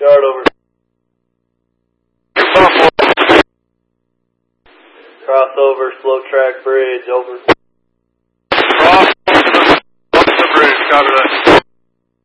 Yard over. Crossover, slow track bridge, over. Cross the bridge, copy that.